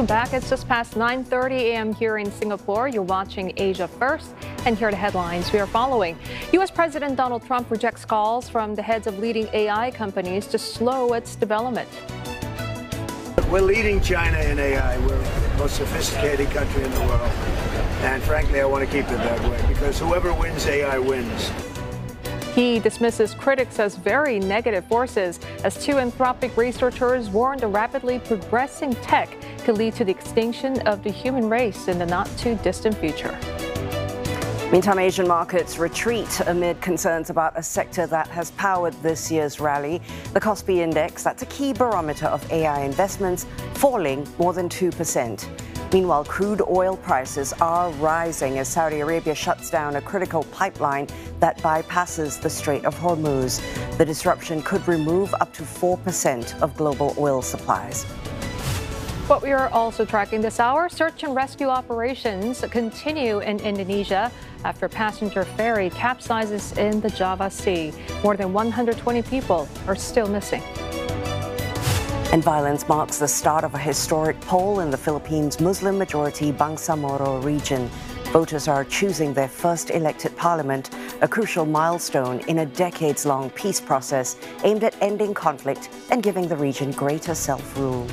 Welcome back. It's just past 9:30 a.m. here in Singapore. You're watching Asia First, and here are the headlines we are following. U.S. President Donald Trump rejects calls from the heads of leading AI companies to slow its development. We're leading China in AI. We're the most sophisticated country in the world. And frankly, I want to keep it that way because whoever wins AI wins. He dismisses critics as very negative forces as two Anthropic researchers warn the rapidly progressing tech could lead to the extinction of the human race in the not-too-distant future. Meantime, Asian markets retreat amid concerns about a sector that has powered this year's rally. The Kospi Index, that's a key barometer of AI investments, falling more than 2%. Meanwhile, crude oil prices are rising as Saudi Arabia shuts down a critical pipeline that bypasses the Strait of Hormuz. The disruption could remove up to 4% of global oil supplies. What we are also tracking this hour, search and rescue operations continue in Indonesia after a passenger ferry capsizes in the Java Sea. More than 120 people are still missing. And violence marks the start of a historic poll in the Philippines' Muslim-majority Bangsamoro region. Voters are choosing their first elected parliament, a crucial milestone in a decades-long peace process aimed at ending conflict and giving the region greater self-rule.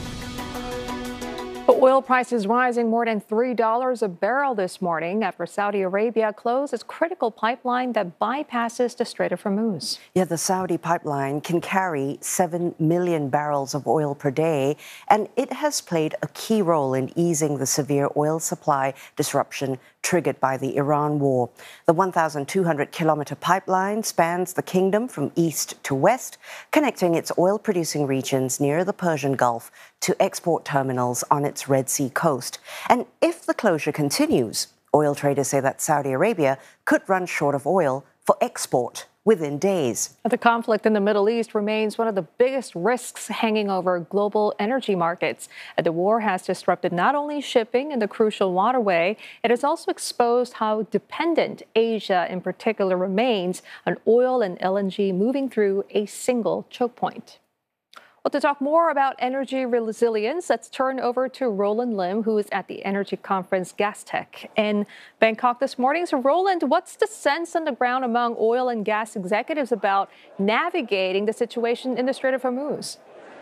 Oil prices rising more than $3 a barrel this morning after Saudi Arabia closed its critical pipeline that bypasses the Strait of Hormuz. Yeah, the Saudi pipeline can carry 7 million barrels of oil per day, and it has played a key role in easing the severe oil supply disruption triggered by the Iran war. The 1,200-kilometer pipeline spans the kingdom from east to west, connecting its oil-producing regions near the Persian Gulf to export terminals on its Red Sea coast. And if the closure continues, oil traders say that Saudi Arabia could run short of oil for export within days. The conflict in the Middle East remains one of the biggest risks hanging over global energy markets. The war has disrupted not only shipping in the crucial waterway, it has also exposed how dependent Asia in particular remains on oil and LNG moving through a single choke point. Well, to talk more about energy resilience, let's turn over to Roland Lim, who is at the energy conference Gastech in Bangkok this morning. So, Roland, what's the sense on the ground among oil and gas executives about navigating the situation in the Strait of Hormuz?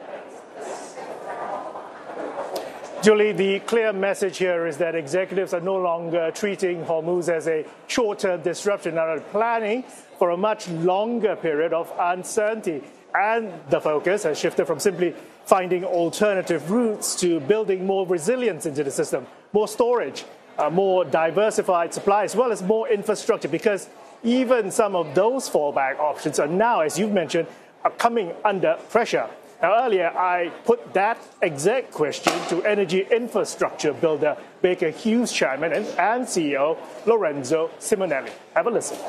Julie, the clear message here is that executives are no longer treating Hormuz as a short-term disruption and are planning for a much longer period of uncertainty. And the focus has shifted from simply finding alternative routes to building more resilience into the system, more storage, more diversified supply, as well as more infrastructure, because even some of those fallback options are now, as you've mentioned, are coming under pressure. Now, earlier, I put that exact question to energy infrastructure builder Baker Hughes chairman and CEO Lorenzo Simonelli. Have a listen.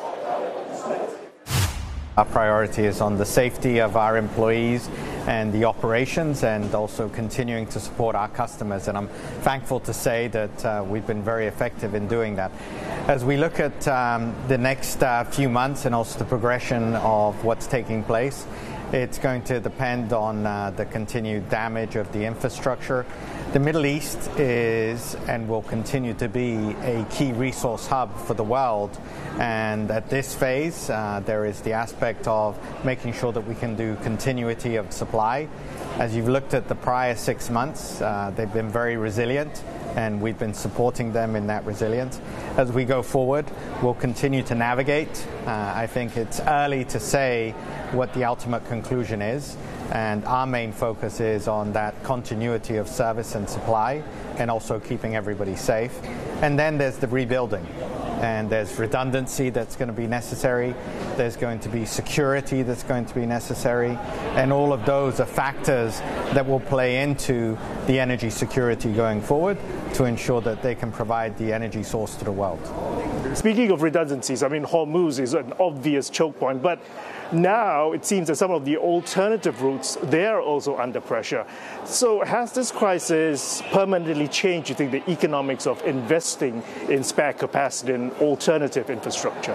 Our priority is on the safety of our employees and the operations, and also continuing to support our customers. And I'm thankful to say that we've been very effective in doing that. As we look at the next few months and also the progression of what's taking place, it's going to depend on the continued damage of the infrastructure. The Middle East is and will continue to be a key resource hub for the world. And at this phase, there is the aspect of making sure that we can do continuity of supply. As you've looked at the prior 6 months, they've been very resilient, and we've been supporting them in that resilience. As we go forward, we'll continue to navigate. I think it's early to say what the ultimate conclusion is, and our main focus is on that continuity of service and supply, and also keeping everybody safe. And then there's the rebuilding, and there's redundancy that's going to be necessary. There's going to be security that's going to be necessary, and all of those are factors that will play into the energy security going forward to ensure that they can provide the energy source to the world. Speaking of redundancies, I mean, Hormuz is an obvious choke point, but now it seems that some of the alternative routes, they're also under pressure. So has this crisis permanently changed, you think, the economics of investing in spare capacity and alternative infrastructure?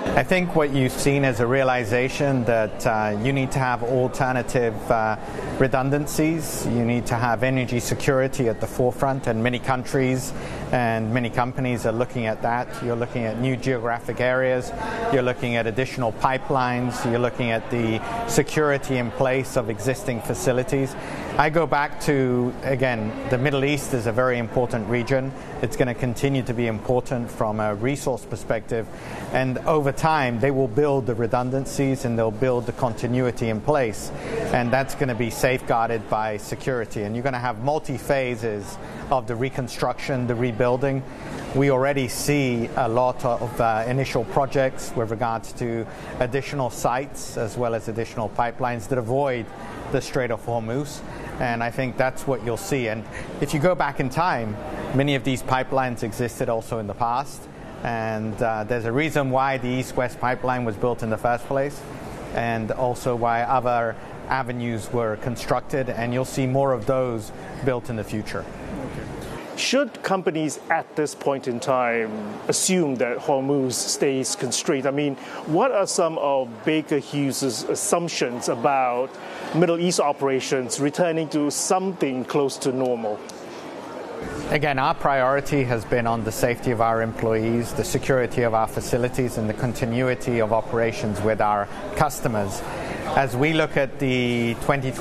I think what you've seen is a realization that you need to have alternative redundancies. You need to have energy security at the forefront, and many countries and many companies are looking at that. You're looking at new geographic areas. You're looking at additional pipelines. You're looking at the security in place of existing facilities. I go back to, again, the Middle East is a very important region. It's going to continue to be important from a resource perspective. And over time, they will build the redundancies and they'll build the continuity in place. And that's going to be safeguarded by security. And you're going to have multi-phases of the reconstruction, the rebuilding. We already see a lot of initial projects with regards to additional sites as well as additional pipelines that avoid the Strait of Hormuz. And I think that's what you'll see. And if you go back in time, many of these pipelines existed also in the past. And there's a reason why the East-West pipeline was built in the first place, and also why other avenues were constructed. And you'll see more of those built in the future. Should companies at this point in time assume that Hormuz stays constrained? I mean, what are some of Baker Hughes's assumptions about Middle East operations returning to something close to normal? Again, our priority has been on the safety of our employees, the security of our facilities, and the continuity of operations with our customers. As we look at the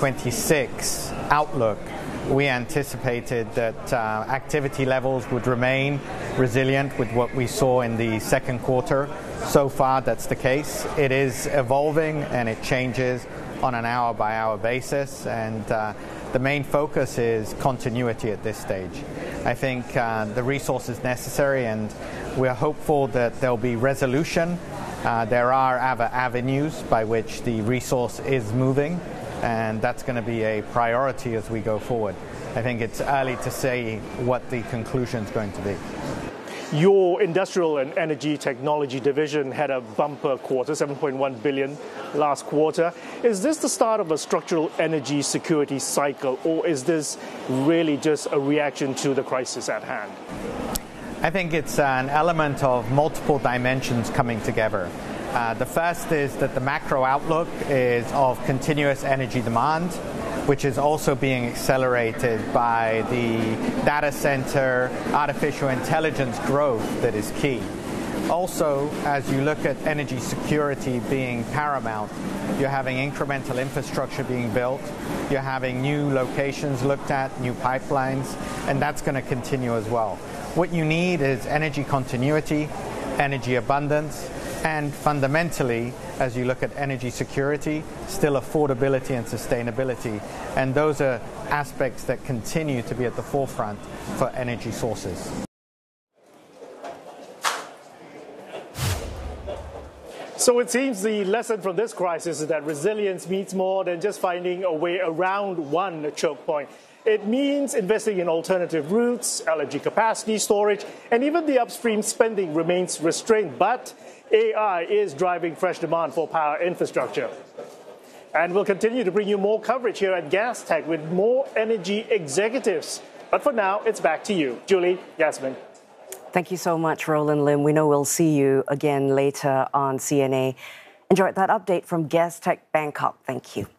2026 outlook, we anticipated that activity levels would remain resilient with what we saw in the second quarter. So far, that's the case. It is evolving and it changes on an hour-by-hour basis, and the main focus is continuity at this stage. I think the resource is necessary, and we're hopeful that there'll be resolution. There are other avenues by which the resource is moving, and that's going to be a priority as we go forward. I think it's early to say what the conclusion is going to be. Your Industrial and Energy Technology division had a bumper quarter, $7.1 billion last quarter. Is this the start of a structural energy security cycle, or is this really just a reaction to the crisis at hand? I think it's an element of multiple dimensions coming together. The first is that the macro outlook is of continuous energy demand, which is also being accelerated by the data center, artificial intelligence growth that is key. Also, as you look at energy security being paramount, you're having incremental infrastructure being built, you're having new locations looked at, new pipelines, and that's going to continue as well. What you need is energy continuity, energy abundance, and fundamentally, as you look at energy security, still affordability and sustainability. And those are aspects that continue to be at the forefront for energy sources. So it seems the lesson from this crisis is that resilience means more than just finding a way around one choke point. It means investing in alternative routes, LNG capacity, storage, and even the upstream spending remains restrained. But AI is driving fresh demand for power infrastructure. And we'll continue to bring you more coverage here at GasTech with more energy executives. But for now, it's back to you, Julie, Yasmin. Thank you so much, Roland Lim. We know we'll see you again later on CNA. Enjoyed that update from GasTech Bangkok. Thank you.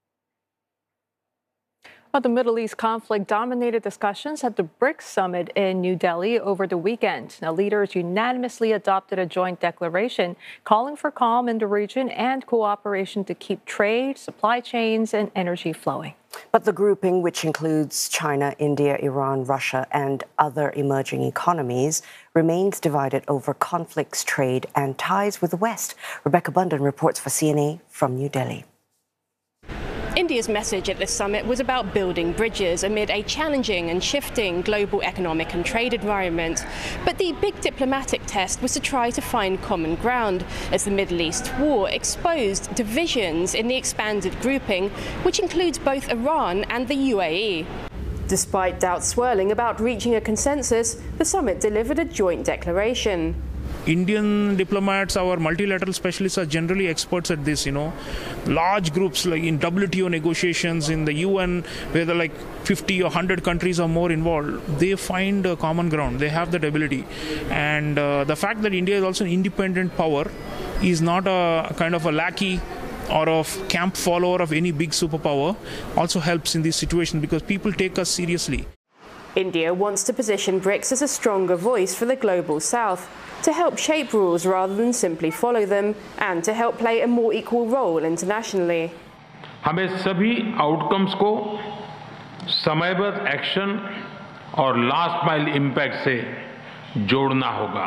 Well, the Middle East conflict dominated discussions at the BRICS summit in New Delhi over the weekend. Now, leaders unanimously adopted a joint declaration calling for calm in the region and cooperation to keep trade, supply chains, and energy flowing. But the grouping, which includes China, India, Iran, Russia, and other emerging economies, remains divided over conflicts, trade, and ties with the West. Rebecca Bundan reports for CNA from New Delhi. India's message at this summit was about building bridges amid a challenging and shifting global economic and trade environment. But the big diplomatic test was to try to find common ground, as the Middle East war exposed divisions in the expanded grouping, which includes both Iran and the UAE. Despite doubts swirling about reaching a consensus, the summit delivered a joint declaration. Indian diplomats, our multilateral specialists are generally experts at this, Large groups like in WTO negotiations, in the UN, where there are like 50 or 100 countries or more involved, they find common ground. They have that ability. And the fact that India is also an independent power is not a kind of a lackey or of camp follower of any big superpower also helps in this situation because people take us seriously. India wants to position BRICS as a stronger voice for the global south, to help shape rules rather than simply follow them, and to help play a more equal role internationally. हमें सभी outcomes को समयबद्ध action और last mile impact से जोड़ना होगा।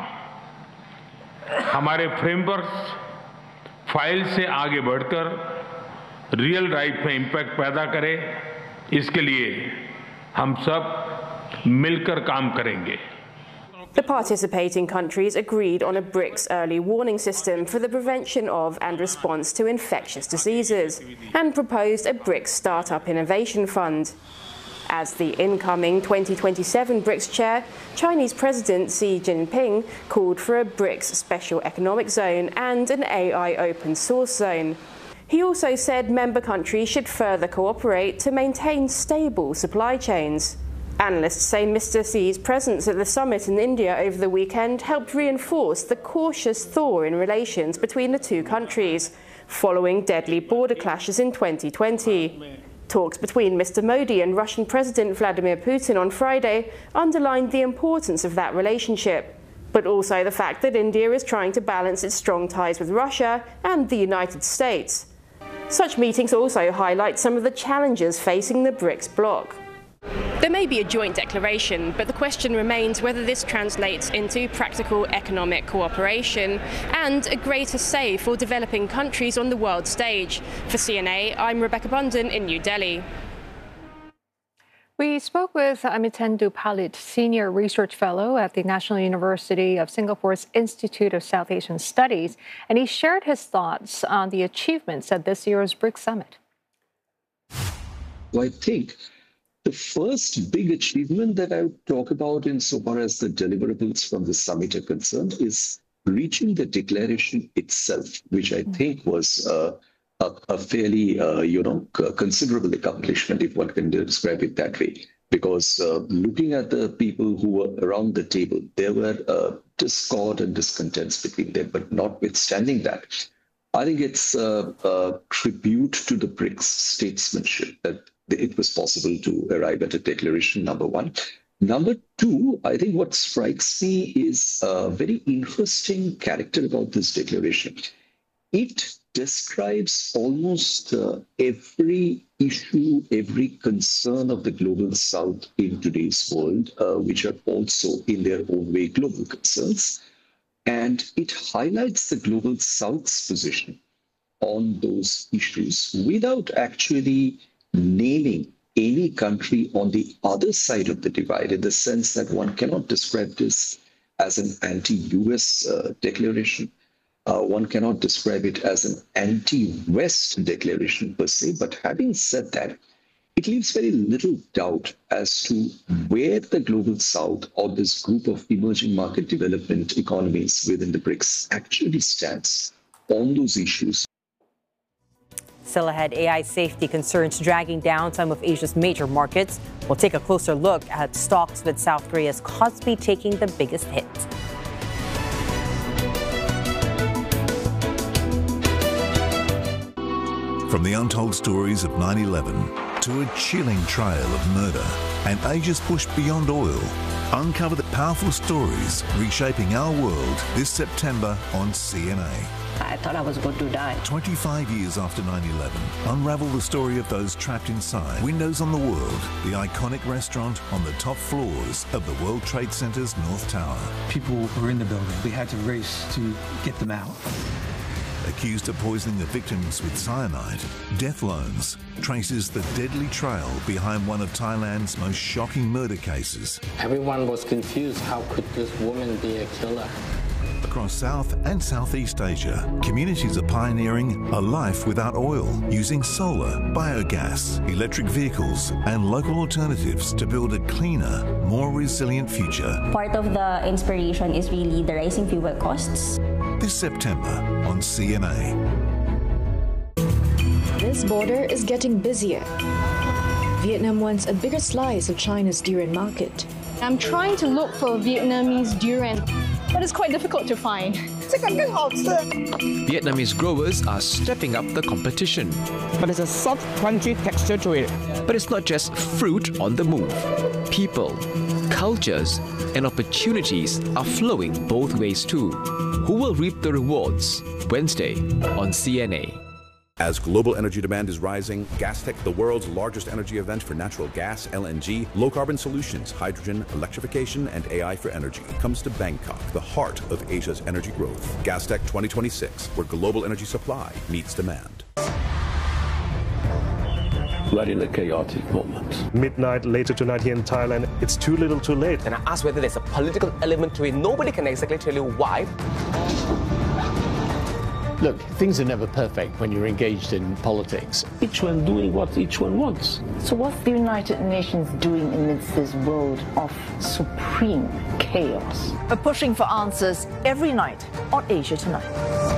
हमारे frameworks file से आगे बढ़कर रियल लाइफ में इम्पैक्ट पैदा करे, इसके लिए हम सब मिलकर काम करेंगे। The participating countries agreed on a BRICS early warning system for the prevention of and response to infectious diseases, and proposed a BRICS Startup Innovation Fund. As the incoming 2027 BRICS chair, Chinese President Xi Jinping called for a BRICS Special Economic Zone and an AI open source zone. He also said member countries should further cooperate to maintain stable supply chains. Analysts say Mr. Xi's presence at the summit in India over the weekend helped reinforce the cautious thaw in relations between the two countries, following deadly border clashes in 2020. Talks between Mr. Modi and Russian President Vladimir Putin on Friday underlined the importance of that relationship, but also the fact that India is trying to balance its strong ties with Russia and the United States. Such meetings also highlight some of the challenges facing the BRICS bloc. There may be a joint declaration, but the question remains whether this translates into practical economic cooperation and a greater say for developing countries on the world stage. For CNA, I'm Rebecca Bunden in New Delhi. We spoke with Amitendra Palit, Senior Research Fellow at the National University of Singapore's Institute of South Asian Studies, and he shared his thoughts on the achievements at this year's BRICS Summit. I think the first big achievement that I would talk about insofar as the deliverables from the summit are concerned is reaching the declaration itself, which I think was a fairly, considerable accomplishment, if one can describe it that way. Because looking at the people who were around the table, there were discord and discontents between them. But notwithstanding that, I think it's a tribute to the BRICS statesmanship that it was possible to arrive at a declaration, number one. Number two, I think what strikes me is a very interesting character about this declaration. It describes almost every issue, every concern of the global south in today's world, which are also in their own way global concerns. And it highlights the global south's position on those issues without actually naming any country on the other side of the divide, in the sense that one cannot describe this as an anti-US declaration. One cannot describe it as an anti-West declaration per se, but having said that, it leaves very little doubt as to where the global south or this group of emerging market development economies within the BRICS actually stands on those issues. Still ahead, AI safety concerns dragging down some of Asia's major markets. We'll take a closer look at stocks with South Korea's Kospi taking the biggest hit. From the untold stories of 9/11 to a chilling trail of murder and Asia's push beyond oil, uncover the powerful stories reshaping our world this September on CNA. I thought I was going to die. 25 years after 9/11, unravel the story of those trapped inside Windows on the World, the iconic restaurant on the top floors of the World Trade Center's North Tower. People were in the building. We had to race to get them out. Accused of poisoning the victims with cyanide, Death Loans traces the deadly trail behind one of Thailand's most shocking murder cases. Everyone was confused. How could this woman be a killer? Across South and Southeast Asia, communities are pioneering a life without oil, using solar, biogas, electric vehicles and local alternatives to build a cleaner, more resilient future. Part of the inspiration is really the rising fuel costs. This September on CMA. This border is getting busier. Vietnam wants a bigger slice of China's durian market. I'm trying to look for Vietnamese durian, but it's quite difficult to find. Vietnamese growers are stepping up the competition. But it's a soft, crunchy texture to it. But it's not just fruit on the move. People, cultures, and opportunities are flowing both ways too. Who will reap the rewards? Wednesday on CNA. As global energy demand is rising, Gastech, the world's largest energy event for natural gas, LNG, low-carbon solutions, hydrogen, electrification, and AI for energy, comes to Bangkok, the heart of Asia's energy growth. Gastech 2026, where global energy supply meets demand. We're in a chaotic moment. Midnight later tonight here in Thailand, it's too little too late. And I asked whether there's a political element to it. Nobody can exactly tell you why. Look, things are never perfect when you're engaged in politics. Each one doing what each one wants. So what's the United Nations doing amidst this world of supreme chaos? We're pushing for answers every night on Asia Tonight.